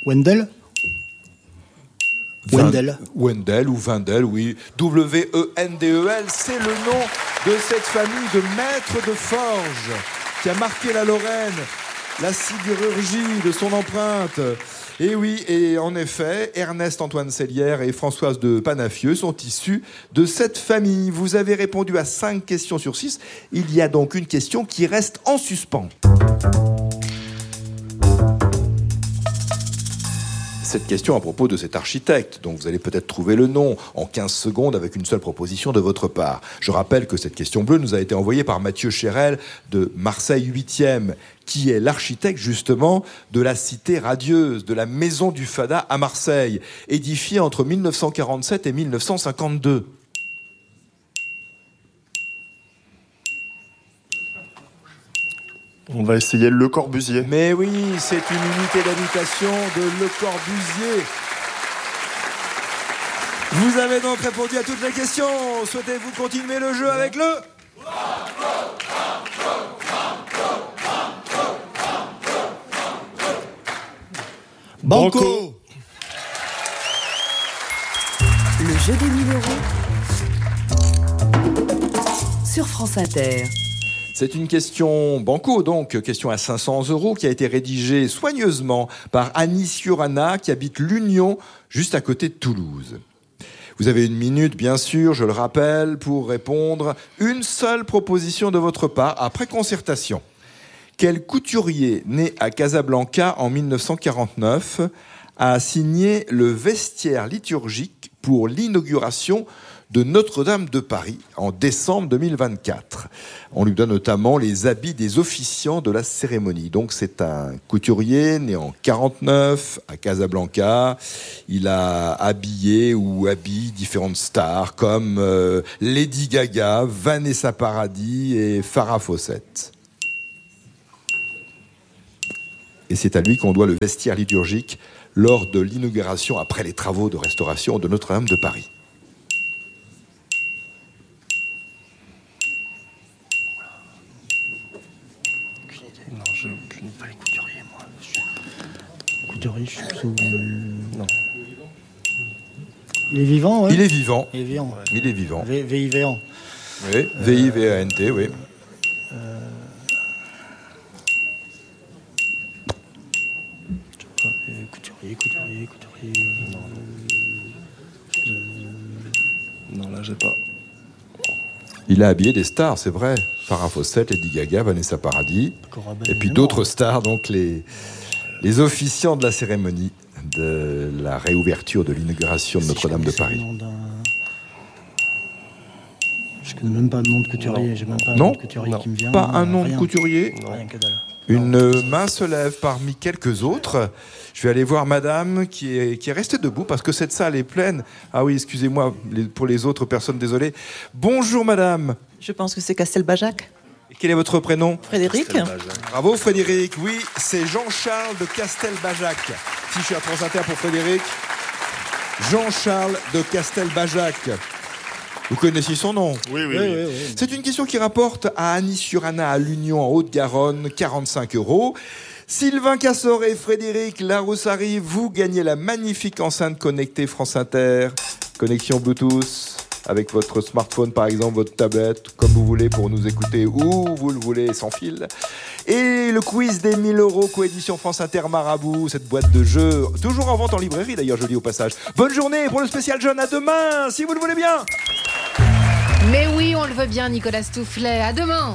Wendel. Wendel ou Wendel, oui. W-E-N-D-E-L, c'est le nom de cette famille de maîtres de forge qui a marqué la Lorraine, la sidérurgie de son empreinte. Et oui, et en effet, Ernest-Antoine Sellière et Françoise de Panafieux sont issus de cette famille. Vous avez répondu à 5 questions sur 6. Il y a donc une question qui reste en suspens. Cette question à propos de cet architecte, dont vous allez peut-être trouver le nom en 15 secondes avec une seule proposition de votre part. Je rappelle que cette question bleue nous a été envoyée par Mathieu Chérel de Marseille 8e, qui est l'architecte justement de la cité radieuse, de la maison du Fada à Marseille, édifiée entre 1947 et 1952. On va essayer Le Corbusier. Mais oui, c'est une unité d'habitation de Le Corbusier. Vous avez donc répondu à toutes les questions. Souhaitez-vous continuer le jeu avec le... Banco. Le jeu des 1000 € sur France Inter. C'est une question banco, donc question à 500 €, qui a été rédigée soigneusement par Annie Siurana, qui habite l'Union, juste à côté de Toulouse. Vous avez 1 minute, bien sûr, je le rappelle, pour répondre. Une seule proposition de votre part, après concertation. Quel couturier, né à Casablanca en 1949, a signé le vestiaire liturgique pour l'inauguration de Notre-Dame de Paris en décembre 2024. On lui donne notamment les habits des officiants de la cérémonie. Donc c'est un couturier né en 49 à Casablanca. Il a habillé ou habille différentes stars comme Lady Gaga, Vanessa Paradis et Farrah Fawcett. Et c'est à lui qu'on doit le vestiaire liturgique lors de l'inauguration après les travaux de restauration de Notre-Dame de Paris. Je ne connais pas les couturiers, moi. Couturier, je suis plutôt... Non. Il est vivant, ouais. Il est vivant. Il est vivant. Ouais. Il est vivant. V-I-V-A-N. Oui, V-I-V-A-N-T, oui. Couturier. Non, là, j'ai pas. Il a habillé des stars, c'est vrai. Farrah Fawcett, Lady Gaga, Vanessa Paradis. Et puis d'autres stars, donc les officiants de la cérémonie de la réouverture de l'inauguration de Notre-Dame de Paris. Je connais même pas le nom de couturier. J'ai même pas un Non, nom de couturier qui me vient. Pas un nom de couturier. Rien que dalle. Une main se lève parmi quelques autres. Je vais aller voir madame qui est restée debout parce que cette salle est pleine. Ah oui, excusez-moi pour les autres personnes, désolé. Bonjour madame. Je pense que c'est Castelbajac. Et quel est votre prénom ? Frédéric. Bravo Frédéric. Oui, c'est Jean-Charles de Castelbajac. T-shirt France Inter pour Frédéric. Jean-Charles de Castelbajac. Vous connaissez son nom ? Oui. C'est une question qui rapporte à Annie Siurana à l'Union en Haute-Garonne, 45 €. Sylvain Cassoré et Frédéric Laroussari, vous gagnez la magnifique enceinte connectée France Inter. Connexion Bluetooth avec votre smartphone par exemple, votre tablette, comme vous voulez pour nous écouter où vous le voulez sans fil. Et le quiz des 1000 € coédition France Inter Marabout, cette boîte de jeux, toujours en vente en librairie d'ailleurs, je le dis au passage. Bonne journée pour le spécial jeune, à demain si vous le voulez bien. Mais oui, on le veut bien, Nicolas Stoufflet. À demain.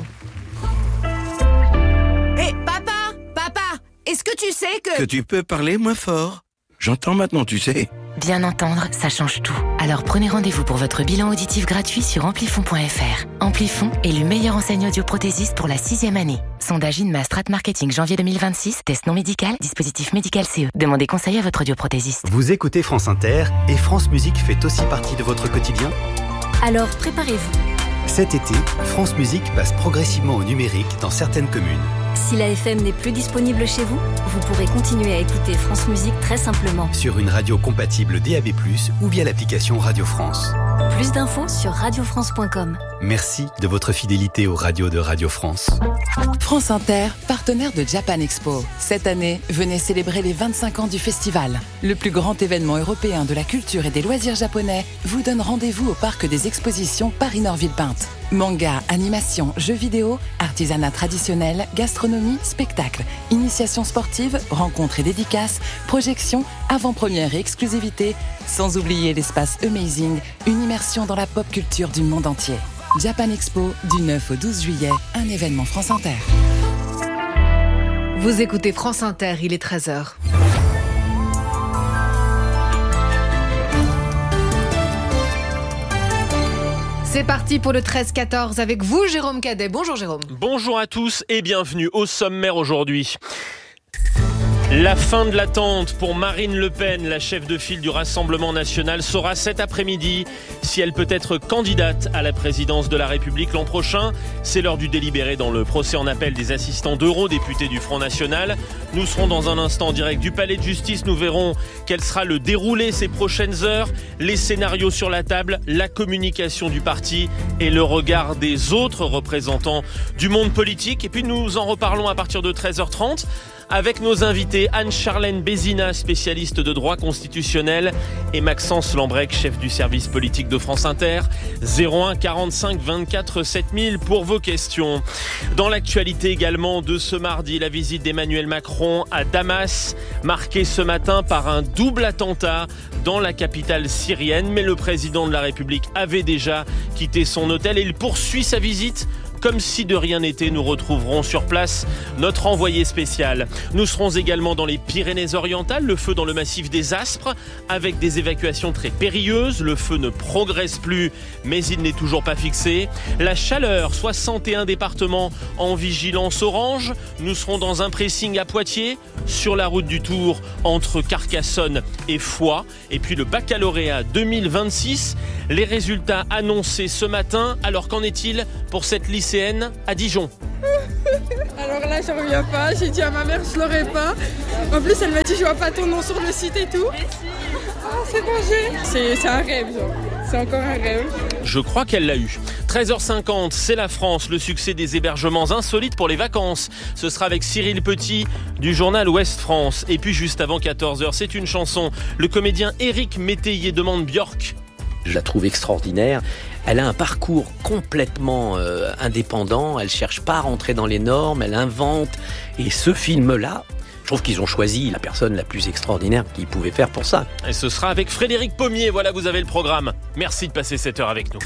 Hé, papa, est-ce que tu sais que tu peux parler moins fort? J'entends maintenant, tu sais. Bien entendre, ça change tout. Alors prenez rendez-vous pour votre bilan auditif gratuit sur amplifon.fr. Amplifon, élu meilleure enseigne audioprothésiste pour la 6e année. Sondage INMA Strat Marketing janvier 2026, test non médical, dispositif médical CE. Demandez conseil à votre audioprothésiste. Vous écoutez France Inter et France Musique fait aussi partie de votre quotidien ? Alors préparez-vous. Cet été, France Musique passe progressivement au numérique dans certaines communes. Si la FM n'est plus disponible chez vous, vous pourrez continuer à écouter France Musique très simplement. Sur une radio compatible DAB+, ou via l'application Radio France. Plus d'infos sur radiofrance.com. Merci de votre fidélité aux radios de Radio France. France Inter, partenaire de Japan Expo. Cette année, venez célébrer les 25 ans du festival. Le plus grand événement européen de la culture et des loisirs japonais vous donne rendez-vous au parc des expositions Paris-Nord-Villepinte. Manga, animation, jeux vidéo, artisanat traditionnel, gastronomie, spectacle, initiation sportive, rencontres et dédicaces, projections, avant-première et exclusivité, sans oublier l'espace Amazing, une immersion dans la pop culture du monde entier. Japan Expo, du 9 au 12 juillet, un événement France Inter. Vous écoutez France Inter, il est 13h. C'est parti pour le 13-14 avec vous, Jérôme Cadet. Bonjour Jérôme. Bonjour à tous et bienvenue au sommaire aujourd'hui. La fin de l'attente pour Marine Le Pen, la chef de file du Rassemblement national, saura cet après-midi si elle peut être candidate à la présidence de la République l'an prochain. C'est l'heure du délibéré dans le procès en appel des assistants d'eurodéputés du Front National. Nous serons dans un instant en direct du Palais de Justice. Nous verrons quel sera le déroulé ces prochaines heures, les scénarios sur la table, la communication du parti et le regard des autres représentants du monde politique. Et puis nous en reparlons à partir de 13h30. Avec nos invités Anne-Charlène Bézina, spécialiste de droit constitutionnel, et Maxence Lambrec, chef du service politique de France Inter. 01 45 24 7000 pour vos questions. Dans l'actualité également de ce mardi, la visite d'Emmanuel Macron à Damas, marquée ce matin par un double attentat dans la capitale syrienne. Mais le président de la République avait déjà quitté son hôtel et il poursuit sa visite. Comme si de rien n'était, nous retrouverons sur place notre envoyé spécial. Nous serons également dans les Pyrénées-Orientales, le feu dans le massif des Aspres, avec des évacuations très périlleuses. Le feu ne progresse plus, mais il n'est toujours pas fixé. La chaleur, 61 départements en vigilance orange. Nous serons dans un pressing à Poitiers, sur la route du Tour, entre Carcassonne et Foix. Et puis le baccalauréat 2026, les résultats annoncés ce matin. Alors qu'en est-il pour cette lycéenne à Dijon? Alors là, je reviens pas. J'ai dit à ma mère, je l'aurais pas. En plus, elle m'a dit, je vois pas ton nom sur le site et tout. Ah, c'est danger. C'est un rêve, genre. C'est encore un rêve. Je crois qu'elle l'a eu. 13h50, c'est la France, le succès des hébergements insolites pour les vacances. Ce sera avec Cyril Petit du journal Ouest France. Et puis juste avant 14h, c'est une chanson. Le comédien Éric Métayer demande Björk. Je la trouve extraordinaire. Elle a un parcours complètement indépendant. Elle cherche pas à rentrer dans les normes. Elle invente. Et ce film-là, je trouve qu'ils ont choisi la personne la plus extraordinaire qu'ils pouvaient faire pour ça. Et ce sera avec Frédéric Pommier. Voilà, vous avez le programme. Merci de passer cette heure avec nous.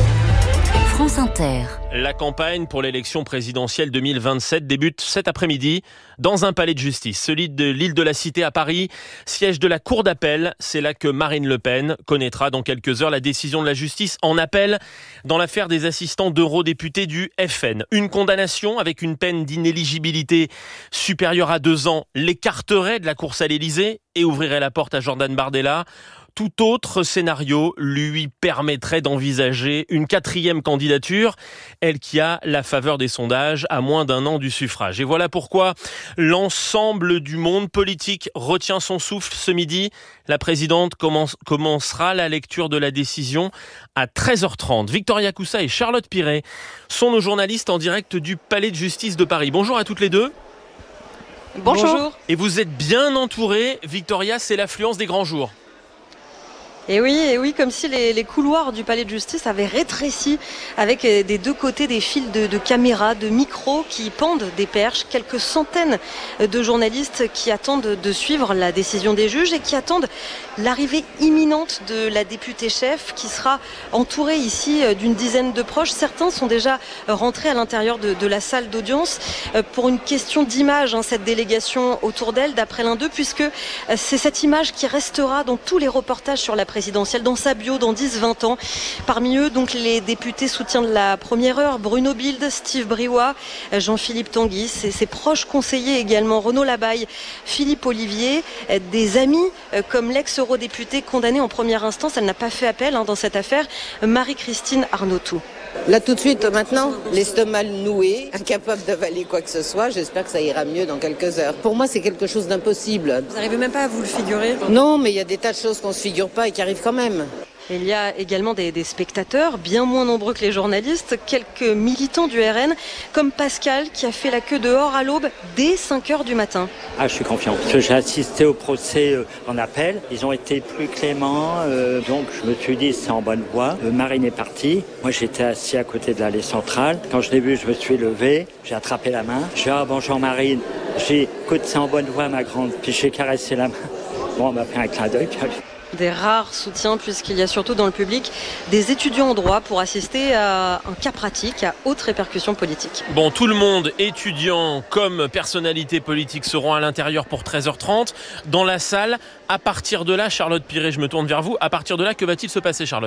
France Inter. La campagne pour l'élection présidentielle 2027 débute cet après-midi dans un palais de justice, celui de l'île de la Cité à Paris, siège de la cour d'appel. C'est là que Marine Le Pen connaîtra dans quelques heures la décision de la justice en appel dans l'affaire des assistants d'eurodéputés du FN. Une condamnation avec une peine d'inéligibilité supérieure à 2 ans l'écarterait de la course à l'Élysée et ouvrirait la porte à Jordan Bardella. Tout autre scénario lui permettrait d'envisager une 4e candidature, elle qui a la faveur des sondages à moins d'1 an du suffrage. Et voilà pourquoi l'ensemble du monde politique retient son souffle ce midi. La présidente commencera la lecture de la décision à 13h30. Victoria Coussa et Charlotte Piret sont nos journalistes en direct du Palais de Justice de Paris. Bonjour à toutes les deux. Bonjour. Et vous êtes bien entourées. Victoria, c'est l'affluence des grands jours. Et oui, comme si les couloirs du palais de justice avaient rétréci avec des deux côtés des fils de caméras, de micros qui pendent des perches. Quelques centaines de journalistes qui attendent de suivre la décision des juges et qui attendent l'arrivée imminente de la députée chef qui sera entourée ici d'une dizaine de proches. Certains sont déjà rentrés à l'intérieur de la salle d'audience pour une question d'image, cette délégation autour d'elle, d'après l'un d'eux, puisque c'est cette image qui restera dans tous les reportages sur la présidentielle, dans sa bio dans 10-20 ans. Parmi eux, donc, les députés soutiens de la première heure, Bruno Bilde, Steve Briouat, Jean-Philippe Tanguy, ses proches conseillers également, Renaud Labaille, Philippe Olivier, des amis comme l'ex-eurodéputée condamnée en première instance, elle n'a pas fait appel dans cette affaire, Marie-Christine Arnautou. Là tout de suite, maintenant, l'estomac noué, incapable d'avaler quoi que ce soit, j'espère que ça ira mieux dans quelques heures. Pour moi, c'est quelque chose d'impossible. Vous n'arrivez même pas à vous le figurer? Non, mais il y a des tas de choses qu'on ne se figure pas et qui arrivent quand même. Il y a également des spectateurs, bien moins nombreux que les journalistes, quelques militants du RN, comme Pascal, qui a fait la queue dehors à l'aube dès 5h du matin. Je suis confiant. Parce que j'ai assisté au procès en appel. Ils ont été plus cléments, donc je me suis dit c'est en bonne voie. Marine est partie. Moi j'étais assis à côté de l'allée centrale. Quand je l'ai vu, je me suis levé, j'ai attrapé la main. J'ai dit bonjour Marine. J'ai écoute, c'est en bonne voie ma grande. Puis j'ai caressé la main. Bon, on m'a fait un clin d'œil. Des rares soutiens puisqu'il y a surtout dans le public des étudiants en droit pour assister à un cas pratique à haute répercussion politique. Bon, tout le monde, étudiants comme personnalités politiques, seront à l'intérieur pour 13h30. Dans la salle, à partir de là, Charlotte Piré, je me tourne vers vous. À partir de là, que va-t-il se passer, Charlotte ?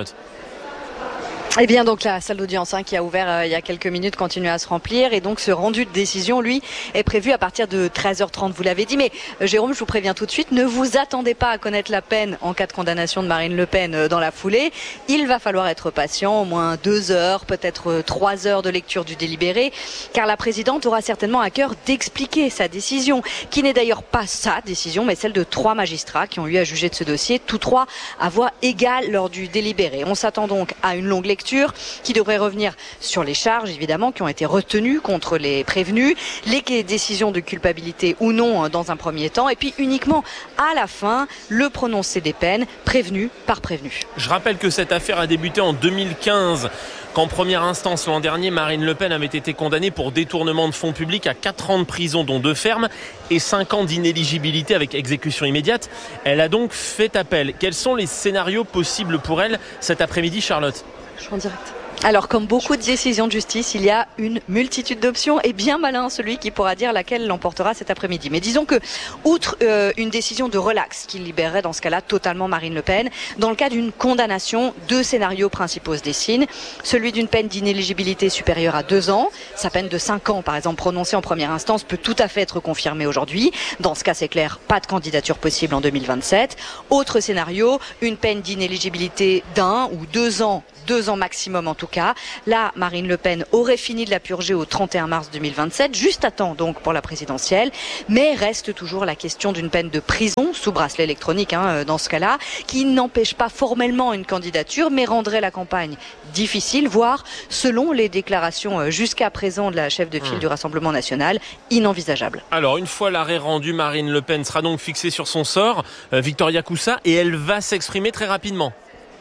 Eh bien, donc la salle d'audience qui a ouvert il y a quelques minutes continue à se remplir et donc ce rendu de décision, lui, est prévu à partir de 13h30. Vous l'avez dit, mais Jérôme, je vous préviens tout de suite, ne vous attendez pas à connaître la peine en cas de condamnation de Marine Le Pen dans la foulée. Il va falloir être patient, au moins 2 heures, peut-être 3 heures de lecture du délibéré, car la présidente aura certainement à cœur d'expliquer sa décision, qui n'est d'ailleurs pas sa décision, mais celle de 3 magistrats qui ont eu à juger de ce dossier, tous 3 à voix égale lors du délibéré. On s'attend donc à une longue lecture qui devrait revenir sur les charges, évidemment, qui ont été retenues contre les prévenus, les décisions de culpabilité ou non dans un premier temps, et puis uniquement à la fin, le prononcé des peines, prévenu par prévenu. Je rappelle que cette affaire a débuté en 2015, qu'en première instance l'an dernier, Marine Le Pen avait été condamnée pour détournement de fonds publics à 4 ans de prison, dont 2 fermes, et 5 ans d'inéligibilité avec exécution immédiate. Elle a donc fait appel. Quels sont les scénarios possibles pour elle cet après-midi, Charlotte ? Je suis en direct. Alors, comme beaucoup de décisions de justice, il y a une multitude d'options et bien malin celui qui pourra dire laquelle l'emportera cet après-midi. Mais disons que, outre une décision de relax qui libérerait dans ce cas-là totalement Marine Le Pen, dans le cas d'une condamnation, 2 scénarios principaux se dessinent. Celui d'une peine d'inéligibilité supérieure à 2 ans. Sa peine de 5 ans, par exemple, prononcée en première instance, peut tout à fait être confirmée aujourd'hui. Dans ce cas, c'est clair, pas de candidature possible en 2027. Autre scénario, une peine d'inéligibilité d'1 ou 2 ans. 2 ans maximum en tout cas. Là, Marine Le Pen aurait fini de la purger au 31 mars 2027, juste à temps donc pour la présidentielle, mais reste toujours la question d'une peine de prison sous bracelet électronique dans ce cas-là, qui n'empêche pas formellement une candidature, mais rendrait la campagne difficile, voire, selon les déclarations jusqu'à présent de la chef de file du Rassemblement national, inenvisageable. Alors, une fois l'arrêt rendu, Marine Le Pen sera donc fixée sur son sort, Victoria Coussa, et elle va s'exprimer très rapidement.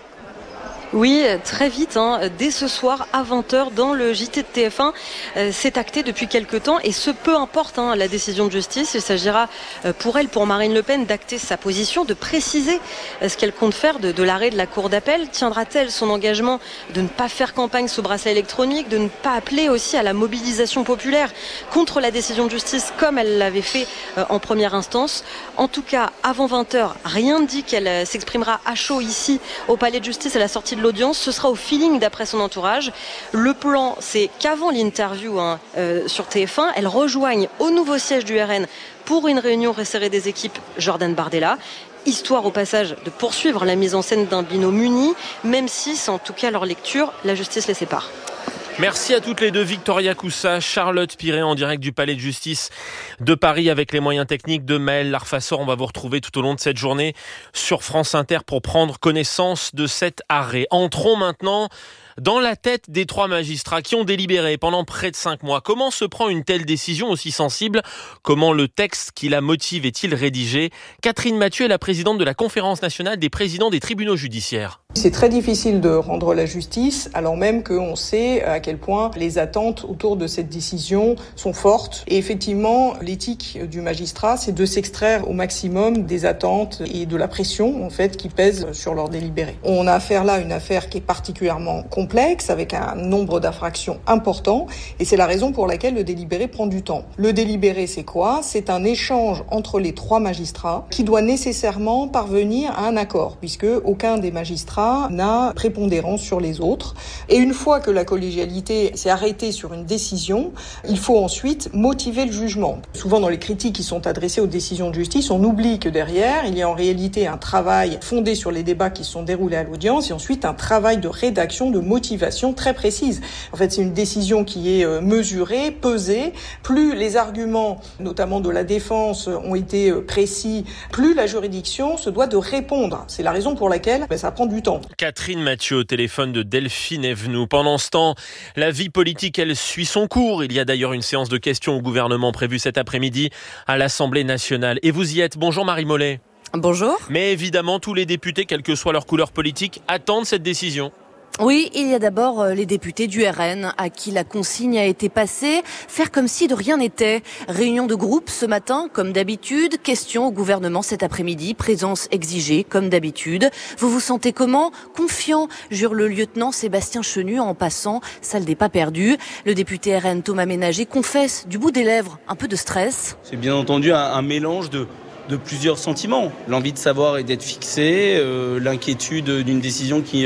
Oui, très vite, dès ce soir à 20h dans le JT de TF1, c'est acté depuis quelques temps et ce peu importe la décision de justice, il s'agira pour elle, pour Marine Le Pen, d'acter sa position, de préciser ce qu'elle compte faire de l'arrêt de la Cour d'appel. Tiendra-t-elle son engagement de ne pas faire campagne sous bracelet électronique, de ne pas appeler aussi à la mobilisation populaire contre la décision de justice comme elle l'avait fait en première instance? En tout cas, avant 20h, rien ne dit qu'elle s'exprimera à chaud ici au Palais de Justice à la sortie de l'audience. Ce sera au feeling d'après son entourage. Le plan, c'est qu'avant l'interview sur TF1, elle rejoigne au nouveau siège du RN pour une réunion resserrée des équipes Jordan Bardella, histoire au passage de poursuivre la mise en scène d'un binôme uni, même si c'est en tout cas leur lecture, la justice les sépare. Merci à toutes les deux, Victoria Coussa, Charlotte Piré en direct du Palais de Justice de Paris avec les moyens techniques de Maël Larfassor. On va vous retrouver tout au long de cette journée sur France Inter pour prendre connaissance de cet arrêt. Entrons maintenant dans la tête des 3 magistrats qui ont délibéré pendant près de 5 mois. Comment se prend une telle décision aussi sensible? Comment le texte qui la motive est-il rédigé? Catherine Mathieu est la présidente de la Conférence nationale des présidents des tribunaux judiciaires. C'est très difficile de rendre la justice, alors même qu'on sait à quel point les attentes autour de cette décision sont fortes. Et effectivement, l'éthique du magistrat, c'est de s'extraire au maximum des attentes et de la pression, en fait, qui pèse sur leur délibéré. On a affaire là à une affaire qui est particulièrement complexe, avec un nombre d'infractions important, et c'est la raison pour laquelle le délibéré prend du temps. Le délibéré, c'est quoi? C'est un échange entre les 3 magistrats qui doit nécessairement parvenir à un accord, puisque aucun des magistrats n'a prépondérance sur les autres. Et une fois que la collégialité s'est arrêtée sur une décision, il faut ensuite motiver le jugement. Souvent dans les critiques qui sont adressées aux décisions de justice, on oublie que derrière, il y a en réalité un travail fondé sur les débats qui se sont déroulés à l'audience et ensuite un travail de rédaction, de motivation très précise. En fait, c'est une décision qui est mesurée, pesée. Plus les arguments, notamment de la défense, ont été précis, plus la juridiction se doit de répondre. C'est la raison pour laquelle ça prend du temps. temps. Catherine Mathieu au téléphone de Delphine Evenou. Pendant ce temps, la vie politique, elle suit son cours. Il y a d'ailleurs une séance de questions au gouvernement prévue cet après-midi à l'Assemblée nationale. Et vous y êtes. Bonjour Marie Mollet. Bonjour. Mais évidemment, tous les députés, quelle que soit leur couleur politique, attendent cette décision. Oui, il y a d'abord les députés du RN à qui la consigne a été passée, faire comme si de rien n'était. Réunion de groupe ce matin, comme d'habitude, question au gouvernement cet après-midi, présence exigée, comme d'habitude. Vous vous sentez comment ? Confiant, jure le lieutenant Sébastien Chenu en passant, salle des pas perdus. Le député RN Thomas Ménager confesse du bout des lèvres un peu de stress. C'est bien entendu un mélange de plusieurs sentiments. L'envie de savoir et d'être fixé, l'inquiétude d'une décision qui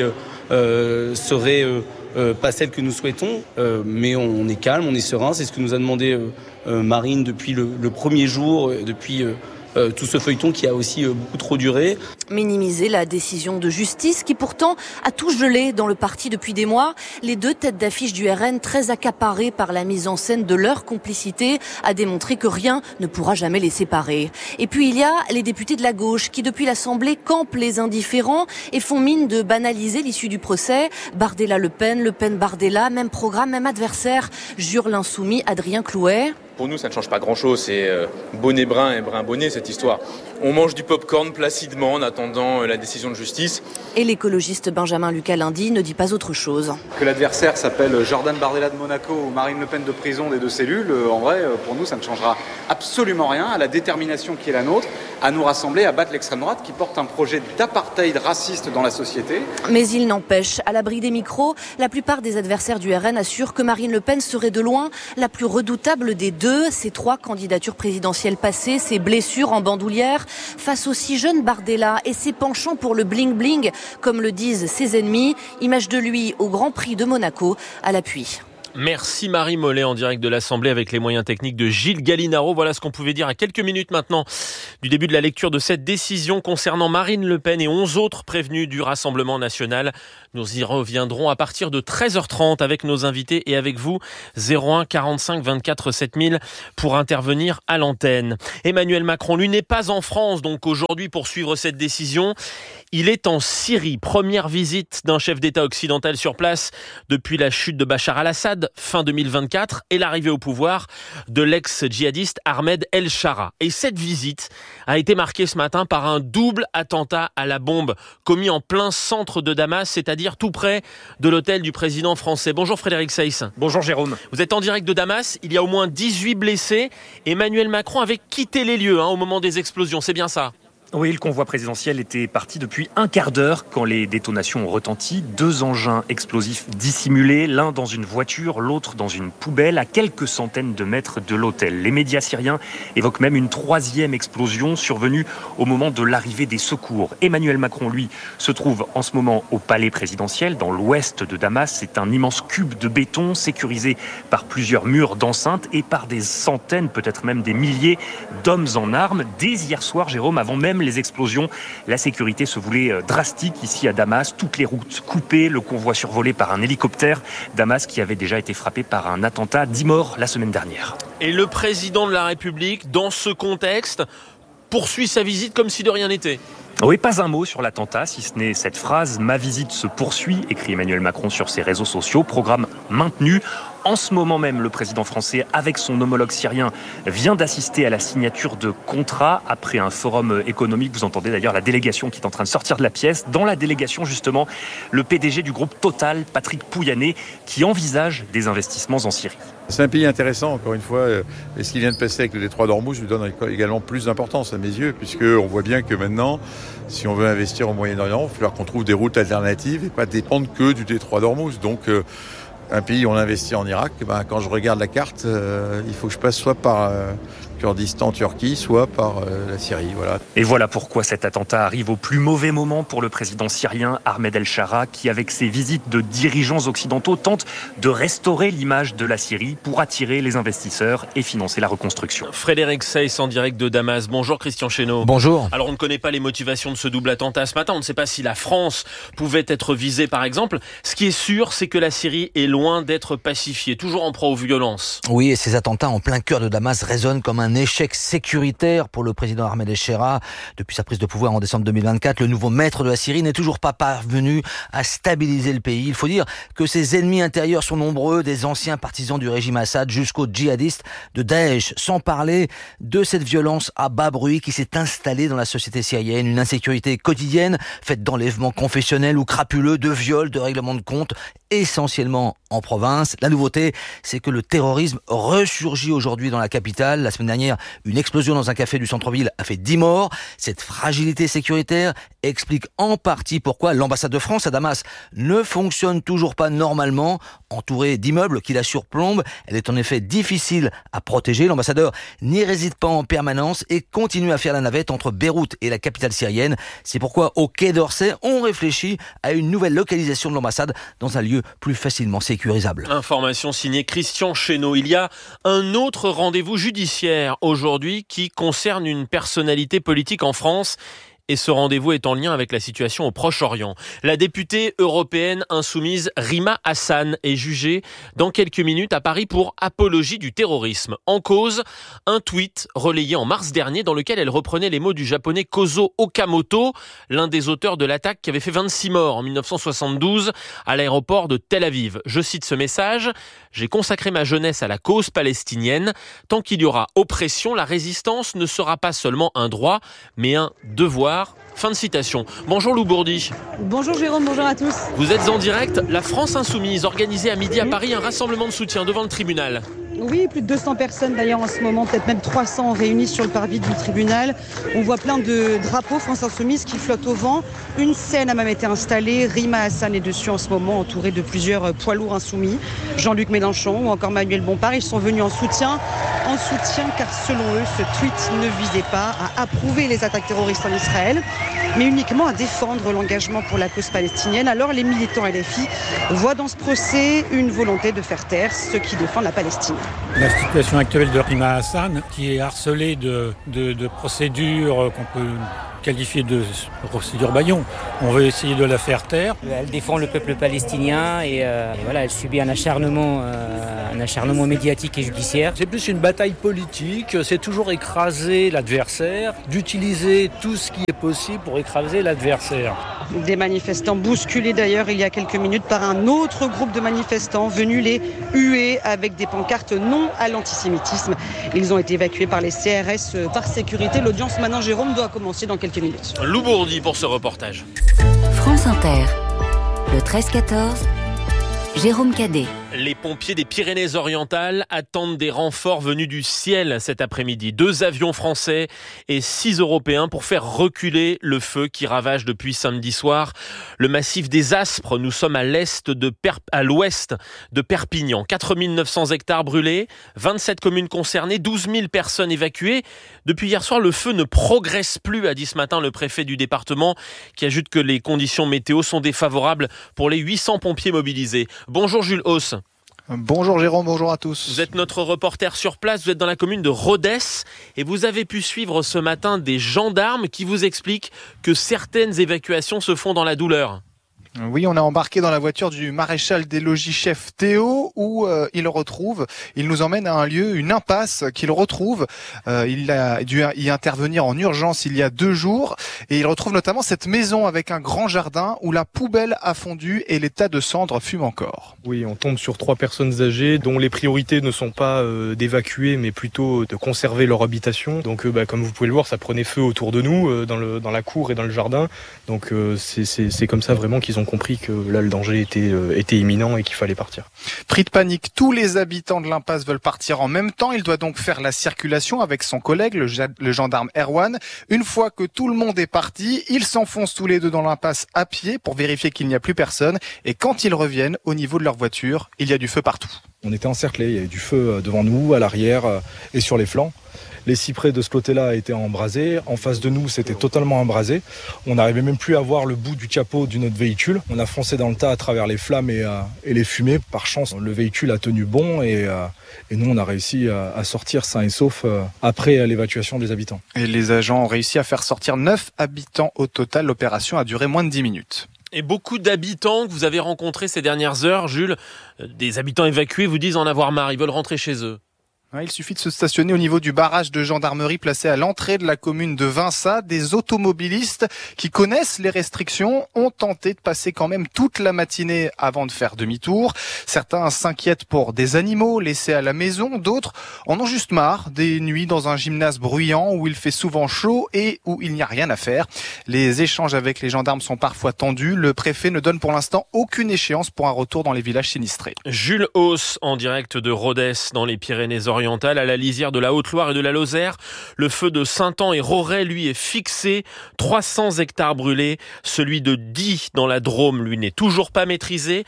serait pas celle que nous souhaitons, mais on est calme, on est serein. C'est ce que nous a demandé Marine depuis le premier jour, depuis tout ce feuilleton qui a aussi beaucoup trop duré. Minimiser la décision de justice qui pourtant a tout gelé dans le parti depuis des mois. Les deux têtes d'affiche du RN, très accaparées par la mise en scène de leur complicité, a démontré que rien ne pourra jamais les séparer. Et puis il y a les députés de la gauche qui depuis l'Assemblée campent les indifférents et font mine de banaliser l'issue du procès. Bardella-Le Pen, Le Pen-Bardella, même programme, même adversaire, jure l'insoumis Adrien Clouet. Pour nous, ça ne change pas grand-chose. C'est bonnet brun et brun bonnet, cette histoire. On mange du popcorn placidement en attendant la décision de justice. Et l'écologiste Benjamin Lucas Lundi ne dit pas autre chose. Que l'adversaire s'appelle Jordan Bardella de Monaco ou Marine Le Pen de prison des deux cellules, en vrai, pour nous, ça ne changera absolument rien à la détermination qui est la nôtre, à nous rassembler, à battre l'extrême droite qui porte un projet d'apartheid raciste dans la société. Mais il n'empêche, à l'abri des micros, la plupart des adversaires du RN assurent que Marine Le Pen serait de loin la plus redoutable des deux. Ses 3 candidatures présidentielles passées, ses blessures en bandoulière, face au si jeune Bardella et ses penchants pour le bling-bling, comme le disent ses ennemis. Image de lui au Grand Prix de Monaco à l'appui. Merci Marie Mollet en direct de l'Assemblée avec les moyens techniques de Gilles Gallinaro. Voilà ce qu'on pouvait dire à quelques minutes maintenant du début de la lecture de cette décision concernant Marine Le Pen et 11 autres prévenus du Rassemblement national. Nous y reviendrons à partir de 13h30 avec nos invités et avec vous. 01 45 24 7000 pour intervenir à l'antenne. Emmanuel Macron, lui, n'est pas en France donc aujourd'hui pour suivre cette décision. Il est en Syrie. Première visite d'un chef d'État occidental sur place depuis la chute de Bachar al-Assad, fin 2024, et l'arrivée au pouvoir de l'ex-djihadiste Ahmed El-Shara. Et cette visite a été marquée ce matin par un double attentat à la bombe commis en plein centre de Damas, c'est-à-dire tout près de l'hôtel du président français. Bonjour Frédéric Seyss. Bonjour Jérôme. Vous êtes en direct de Damas. Il y a au moins 18 blessés. Emmanuel Macron avait quitté les lieux au moment des explosions. C'est bien ça ? Oui, le convoi présidentiel était parti depuis un quart d'heure quand les détonations ont retenti. 2 engins explosifs dissimulés, l'un dans une voiture, l'autre dans une poubelle, à quelques centaines de mètres de l'hôtel. Les médias syriens évoquent même une 3e explosion survenue au moment de l'arrivée des secours. Emmanuel Macron, lui, se trouve en ce moment au palais présidentiel, dans l'ouest de Damas. C'est un immense cube de béton sécurisé par plusieurs murs d'enceinte et par des centaines, peut-être même des milliers d'hommes en armes. Dès hier soir, Jérôme, avant même les explosions, la sécurité se voulait drastique ici à Damas. Toutes les routes coupées, le convoi survolé par un hélicoptère. Damas qui avait déjà été frappé par un attentat, 10 morts la semaine dernière. Et le président de la République, dans ce contexte, poursuit sa visite comme si de rien n'était. Oui, pas un mot sur l'attentat, si ce n'est cette phrase « Ma visite se poursuit », écrit Emmanuel Macron sur ses réseaux sociaux. Programme maintenu. En ce moment même, le président français, avec son homologue syrien, vient d'assister à la signature de contrats après un forum économique. Vous entendez d'ailleurs la délégation qui est en train de sortir de la pièce. Dans la délégation, justement, le PDG du groupe Total, Patrick Pouyanné, qui envisage des investissements en Syrie. C'est un pays intéressant, encore une fois. Et ce qui vient de passer avec le détroit d'Ormuz lui donne également plus d'importance à mes yeux, puisqu'on voit bien que maintenant, si on veut investir au Moyen-Orient, il va falloir qu'on trouve des routes alternatives et pas dépendre que du détroit d'Ormuz. Donc, un pays où on investit en Irak, quand je regarde la carte, il faut que je passe soit par Kurdistan, Turquie, soit par la Syrie. Voilà. Et voilà pourquoi cet attentat arrive au plus mauvais moment pour le président syrien Ahmed El-Shara, qui, avec ses visites de dirigeants occidentaux, tente de restaurer l'image de la Syrie pour attirer les investisseurs et financer la reconstruction. Frédéric Seyss en direct de Damas. Bonjour Christian Chesneau. Bonjour. Alors on ne connaît pas les motivations de ce double attentat ce matin. On ne sait pas si la France pouvait être visée par exemple. Ce qui est sûr, c'est que la Syrie est loin d'être pacifiée, toujours en proie aux violences. Oui, et ces attentats en plein cœur de Damas résonnent comme un un échec sécuritaire pour le président Ahmed Echera. Depuis sa prise de pouvoir en décembre 2024, le nouveau maître de la Syrie n'est toujours pas parvenu à stabiliser le pays. Il faut dire que ses ennemis intérieurs sont nombreux, des anciens partisans du régime Assad jusqu'aux djihadistes de Daesh, sans parler de cette violence à bas bruit qui s'est installée dans la société syrienne, une insécurité quotidienne faite d'enlèvements confessionnels ou crapuleux, de viols, de règlements de compte, essentiellement en province. La nouveauté, c'est que le terrorisme ressurgit aujourd'hui dans la capitale. La semaine dernière, une explosion dans un café du centre-ville a fait 10 morts. Cette fragilité sécuritaire explique en partie pourquoi l'ambassade de France à Damas ne fonctionne toujours pas normalement. Entourée d'immeubles qui la surplombent, elle est en effet difficile à protéger. L'ambassadeur n'y réside pas en permanence et continue à faire la navette entre Beyrouth et la capitale syrienne. C'est pourquoi au Quai d'Orsay, on réfléchit à une nouvelle localisation de l'ambassade dans un lieu plus facilement sécurisable. Information signée Christian Chesneau. Il y a un autre rendez-vous judiciaire aujourd'hui qui concerne une personnalité politique en France. Et ce rendez-vous est en lien avec la situation au Proche-Orient. La députée européenne insoumise Rima Hassan est jugée dans quelques minutes à Paris pour apologie du terrorisme. En cause, un tweet relayé en mars dernier dans lequel elle reprenait les mots du japonais Kozo Okamoto, l'un des auteurs de l'attaque qui avait fait 26 morts en 1972 à l'aéroport de Tel Aviv. Je cite ce message: « J'ai consacré ma jeunesse à la cause palestinienne. Tant qu'il y aura oppression, la résistance ne sera pas seulement un droit, mais un devoir. » Fin de citation. Bonjour Lou Bourdi. Bonjour Jérôme, bonjour à tous. Vous êtes en direct. La France Insoumise organisait à midi à Paris un rassemblement de soutien devant le tribunal. Oui, plus de 200 personnes d'ailleurs en ce moment, peut-être même 300 réunies sur le parvis du tribunal. On voit plein de drapeaux France Insoumise qui flottent au vent. Une scène a même été installée. Rima Hassan est dessus en ce moment, entourée de plusieurs poids lourds insoumis. Jean-Luc Mélenchon ou encore Manuel Bompard. Ils sont venus en soutien car selon eux, ce tweet ne visait pas à approuver les attaques terroristes en Israël, mais uniquement à défendre l'engagement pour la cause palestinienne. Alors les militants LFI voient dans ce procès une volonté de faire taire ceux qui défendent la Palestine. La situation actuelle de Rima Hassan, qui est harcelée de procédures qu'on peut qualifier de procédure bâillon. On veut essayer de la faire taire. Elle défend le peuple palestinien et voilà, elle subit un acharnement médiatique et judiciaire. C'est plus une bataille politique, c'est toujours écraser l'adversaire, d'utiliser tout ce qui est possible pour écraser l'adversaire. Des manifestants bousculés d'ailleurs il y a quelques minutes par un autre groupe de manifestants venus les huer avec des pancartes non à l'antisémitisme. Ils ont été évacués par les CRS par sécurité. L'audience maintenant, Jérôme, doit commencer dans quelques minutes. Lou Bourdi pour ce reportage. France Inter, le 13-14, Jérôme Cadet. Les pompiers des Pyrénées-Orientales attendent des renforts venus du ciel cet après-midi. 2 avions français et 6 européens pour faire reculer le feu qui ravage depuis samedi soir le massif des Aspres. Nous sommes à l'ouest de Perpignan. 4 900 hectares brûlés, 27 communes concernées, 12 000 personnes évacuées. Depuis hier soir, le feu ne progresse plus, a dit ce matin le préfet du département, qui ajoute que les conditions météo sont défavorables pour les 800 pompiers mobilisés. Bonjour Jules Hauss. Bonjour Jérôme, bonjour à tous. Vous êtes notre reporter sur place, vous êtes dans la commune de Rodez et vous avez pu suivre ce matin des gendarmes qui vous expliquent que certaines évacuations se font dans la douleur. Oui, on a embarqué dans la voiture du maréchal des logis chef Théo où il nous emmène à un lieu, une impasse qu'il retrouve. Il a dû y intervenir en urgence il y a 2 jours et il retrouve notamment cette maison avec un grand jardin où la poubelle a fondu et les tas de cendres fument encore. Oui, on tombe sur 3 personnes âgées dont les priorités ne sont pas d'évacuer mais plutôt de conserver leur habitation. Donc comme vous pouvez le voir, ça prenait feu autour de nous, dans la cour et dans le jardin. Donc c'est comme ça vraiment qu'ils ont compris que là le danger était imminent et qu'il fallait partir. Pris de panique, tous les habitants de l'impasse veulent partir en même temps. Il doit donc faire la circulation avec son collègue, le gendarme Erwan. Une fois que tout le monde est parti, ils s'enfoncent tous les deux dans l'impasse à pied pour vérifier qu'il n'y a plus personne. Et quand ils reviennent, au niveau de leur voiture, il y a du feu partout. On était encerclés, il y avait du feu devant nous, à l'arrière et sur les flancs. Les cyprès de ce côté-là étaient embrasés. En face de nous, c'était totalement embrasé. On n'arrivait même plus à voir le bout du capot de notre véhicule. On a foncé dans le tas à travers les flammes et les fumées. Par chance, le véhicule a tenu bon et nous, on a réussi à sortir sain et sauf après l'évacuation des habitants. Et les agents ont réussi à faire sortir 9 habitants au total. L'opération a duré moins de 10 minutes. Et beaucoup d'habitants que vous avez rencontrés ces dernières heures, Jules, des habitants évacués vous disent en avoir marre, ils veulent rentrer chez eux. Il suffit de se stationner au niveau du barrage de gendarmerie placé à l'entrée de la commune de Vinça. Des automobilistes qui connaissent les restrictions ont tenté de passer quand même toute la matinée avant de faire demi-tour. Certains s'inquiètent pour des animaux laissés à la maison, d'autres en ont juste marre des nuits dans un gymnase bruyant où il fait souvent chaud et où il n'y a rien à faire. Les échanges avec les gendarmes sont parfois tendus. Le préfet ne donne pour l'instant aucune échéance pour un retour dans les villages sinistrés. Jules Hauss en direct de Rodez dans les Pyrénées-Orientales, à la lisière de la Haute-Loire et de la Lozère. Le feu de Saint-An et Roret, lui, est fixé. 300 hectares brûlés. Celui de Die dans la Drôme, lui, n'est toujours pas maîtrisé.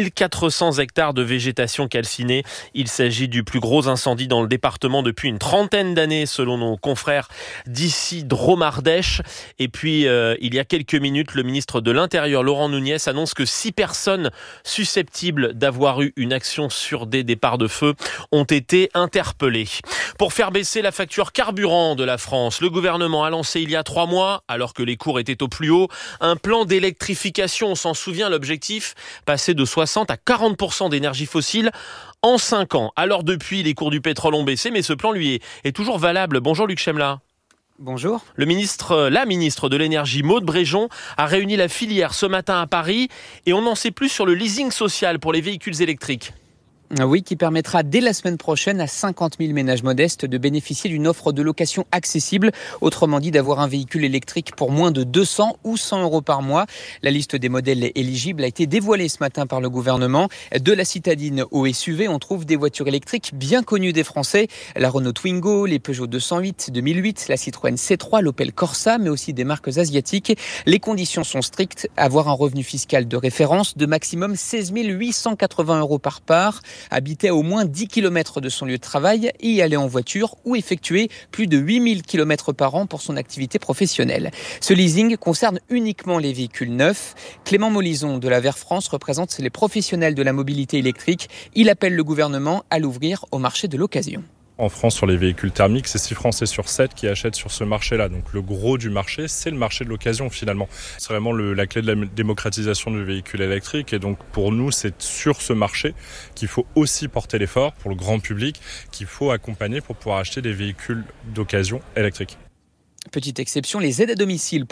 1400 hectares de végétation calcinée. Il s'agit du plus gros incendie dans le département depuis une trentaine d'années, selon nos confrères d'ici Drôme-Ardèche. Et puis, il y a quelques minutes, le ministre de l'Intérieur, Laurent Nunez, annonce que 6 personnes susceptibles d'avoir eu une action sur des départs de feu ont été interpellées. Pour faire baisser la facture carburant de la France, le gouvernement a lancé il y a 3 mois, alors que les cours étaient au plus haut, un plan d'électrification. On s'en souvient, l'objectif, passer de 60 à 40% d'énergie fossile en 5 ans. Alors depuis, les cours du pétrole ont baissé, mais ce plan, lui, est toujours valable. Bonjour Luc Chemla. Bonjour. La ministre de l'énergie, Maud Bréjon, a réuni la filière ce matin à Paris et on en sait plus sur le leasing social pour les véhicules électriques. Oui, qui permettra dès la semaine prochaine à 50 000 ménages modestes de bénéficier d'une offre de location accessible. Autrement dit, d'avoir un véhicule électrique pour moins de 200 ou 100 euros par mois. La liste des modèles éligibles a été dévoilée ce matin par le gouvernement. De la citadine au SUV, on trouve des voitures électriques bien connues des Français. La Renault Twingo, les Peugeot 208, 2008, la Citroën C3, l'Opel Corsa, mais aussi des marques asiatiques. Les conditions sont strictes. Avoir un revenu fiscal de référence de maximum 16 880 euros par part. Habiter à au moins 10 km de son lieu de travail et y aller en voiture ou effectuer plus de 8000 km par an pour son activité professionnelle. Ce leasing concerne uniquement les véhicules neufs. Clément Molison de la Vert France représente les professionnels de la mobilité électrique. Il appelle le gouvernement à l'ouvrir au marché de l'occasion. En France, sur les véhicules thermiques, c'est 6 Français sur 7 qui achètent sur ce marché-là. Donc le gros du marché, c'est le marché de l'occasion finalement. C'est vraiment la clé de la démocratisation du véhicule électrique. Et donc pour nous, c'est sur ce marché qu'il faut aussi porter l'effort pour le grand public, qu'il faut accompagner pour pouvoir acheter des véhicules d'occasion électriques. Petite exception, les aides à domicile